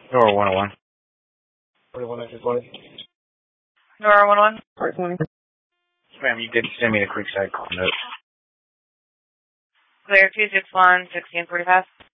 Nora 101. 4120. Nora 101. 420. Ma'am, you did send me the Creekside call note. Clear 261 1645.